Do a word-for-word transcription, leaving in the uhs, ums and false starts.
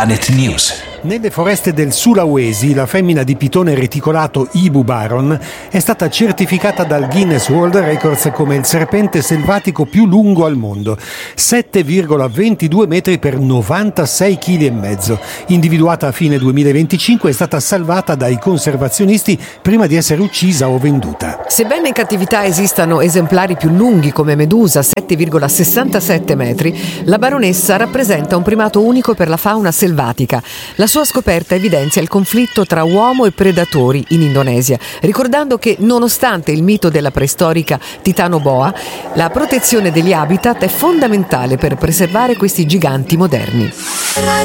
Planet News. Nelle foreste del Sulawesi, la femmina di pitone reticolato Ibu Baron è stata certificata dal Guinness World Records come il serpente selvatico più lungo al mondo, sette virgola ventidue metri per novantasei chili e mezzo. Individuata a fine duemilaventicinque, è stata salvata dai conservazionisti prima di essere uccisa o venduta. Sebbene in cattività esistano esemplari più lunghi come Medusa, sette virgola sessantasette metri, la baronessa rappresenta un primato unico per la fauna selvatica. La sua scoperta evidenzia il conflitto tra uomo e predatori in Indonesia, ricordando che nonostante il mito della preistorica Titano Boa, la protezione degli habitat è fondamentale per preservare questi giganti moderni.